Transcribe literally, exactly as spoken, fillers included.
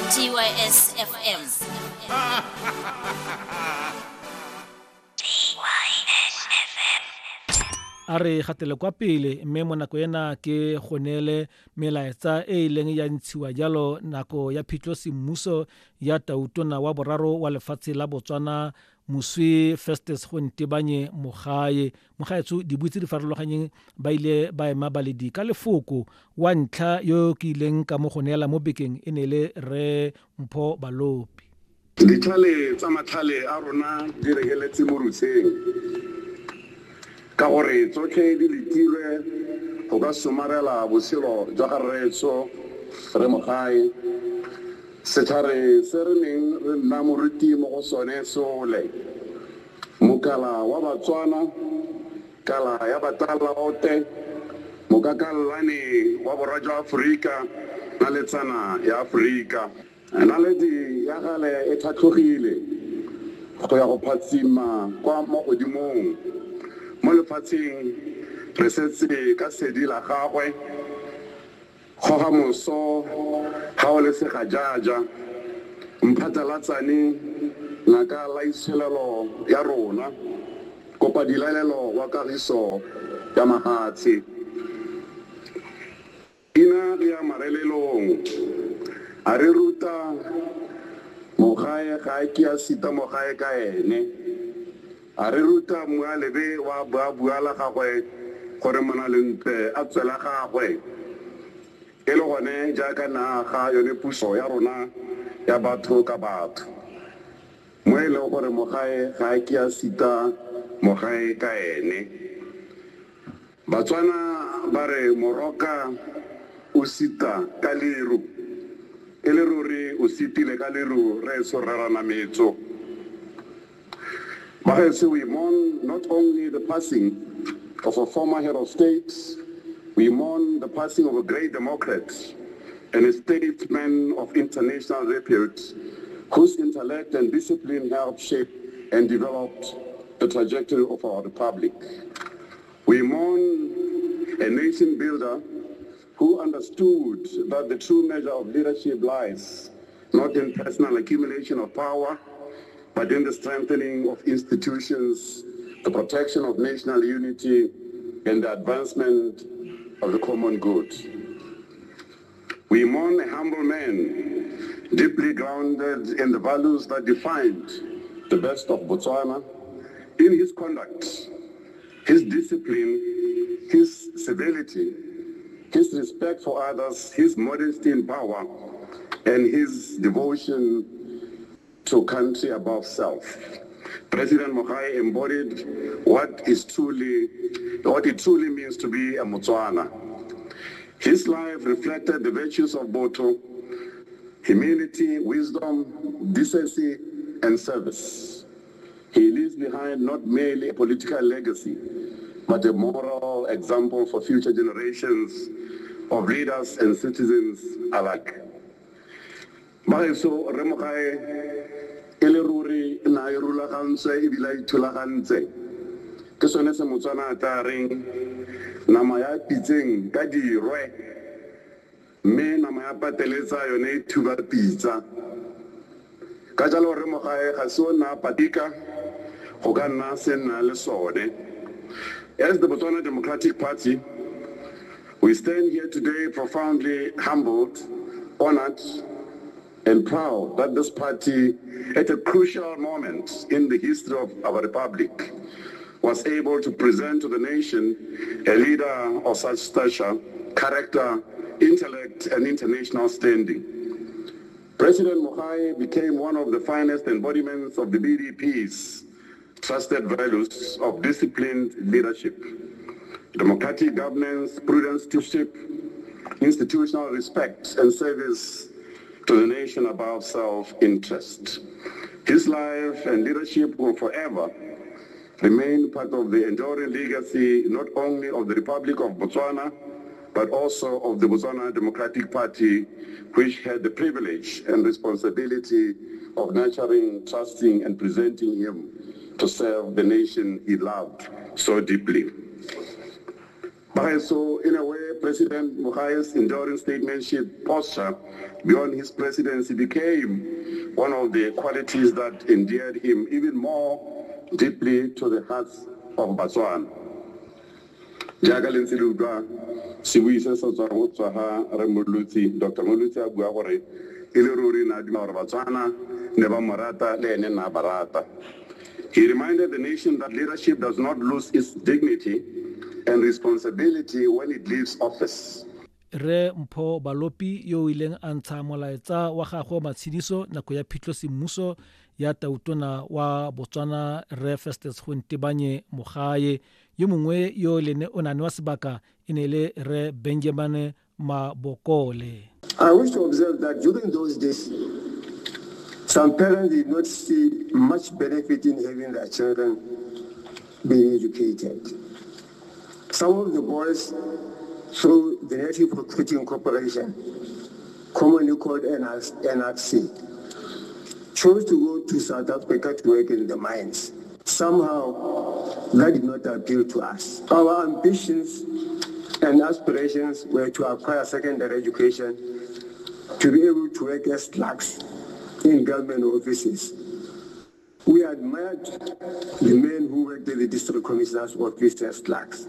T Y S F M. a re gatele kwa pele mme mo nako ena ke gonele melaetsa e ileng ya ntshiwa jalo nako ya phitlho semmuso ya tautona wa boraro wa lefatshe la Botswana Moswi Festus Gontebanye Mogae mogaetso dibutse di farologanyeng ba ile ba ema baledi ka lefoko wa ntlha yo ke ileng ka mo gonela mo bekeng e ne le re Mpho Balopi ditlhale tsa matlhale a rona di regeletse mo rutseng ka gore tsotlhe di letilwe go ka somarela botshelo jwa garetso re Mogae setlhare se re neng re nna moruti mo go sone sole mokala wa Batswana kala ya batala ote mokakallane wa borwa jwa Afrika na letsana ya Afrika naledi ya gale e tlhatlhogile go ya go phatsima kwa mo godimong mo lefatsheng re setse ka sedi la gagwe goga moso ga o le segajaja mphatlalatsane ngaka la itshelelo ya rona kopa dilalelo wa kagiso ya mahatshe ina ya marelelong a re ruta Mogae ga ke a sita Mogae ka ene a re ruta moalebe wa bua la gagwe gore monalente a tswela gagwe e le gone jaaka naga yone puso ya rona ya batho ka batho mo e leng gore Mogae ga ke a sita Mogae ka ene Batswana ba re moroka o sita ka leru e le ruri o sitile ka leru re so rarana metso. So we mourn not only the passing of a former head of state, we mourn the passing of a great democrat and a statesman of international repute whose intellect and discipline helped shape and develop the trajectory of our republic. We mourn a nation builder who understood that the true measure of leadership lies not in personal accumulation of power, but in the strengthening of institutions, the protection of national unity, and the advancement of the common good. We mourn a humble man, deeply grounded in the values that defined the best of Botswana, in his conduct, his discipline, his civility, his respect for others, his modesty in power, and his devotion to country above self. President Mogae embodied what is truly, what it truly means to be a Motswana. His life reflected the virtues of Botho: humility, wisdom, decency, and service. He leaves behind not merely a political legacy, but a moral example for future generations of leaders and citizens alike. Baeso re Mogae e le ruri na e rulagantse e bila ithulagantse ke sone se Motswana a tla reng nama ya pitseng ka dirwe mme nama ya pateletsa yone e thuba pitsa ka jalo re Mogae ga se ona patika go ka nna se nna le sone. As the Botswana Democratic Party, we stand here today profoundly humbled, honored, and proud that this party, at a crucial moment in the history of our republic, was able to present to the nation a leader of such stature, character, intellect, and international standing. President Mogae became one of the finest embodiments of the B D P's trusted values of disciplined leadership, democratic governance, prudent stewardship, institutional respect, and service to the nation above self-interest. His life and leadership will forever remain part of the enduring legacy not only of the Republic of Botswana, but also of the Botswana Democratic Party, which had the privilege and responsibility of nurturing, trusting, and presenting him to serve the nation he loved so deeply. So, in a way, President Muhai's enduring statesmanship posture beyond his presidency became one of the qualities that endeared him even more deeply to the hearts of Botswana. Jaga le ntse le utlwa sebuise se tswa go tswa ga re Molutsi, Doctor Molutsi a bua gore e le ruri na duma gore Batswana ne ba morata le ene na barata. He reminded the nation that leadership does not lose its dignity and responsibility when it leaves office. Re Mpho Balopi yo ileng a ntsha molaetsa wa gagwe matshediso nako ya phitlho semmuso ya tautona wa Botswana Re Festus Gontebanye Mogae, yo mongwe yo lene o nane wa sebaka e ne le Re Benjamin Mabokole. I wish to observe that during those days, some parents did not see much benefit in having their children being educated. Some of the boys, through the Native Recruiting Corporation, commonly called N R C, chose to go to South Africa to work in the mines. Somehow, that did not appeal to us. Our ambitions and aspirations were to acquire secondary education, to be able to work as clerks in government offices. We admired the men who worked at the district commissioner's office as clerks.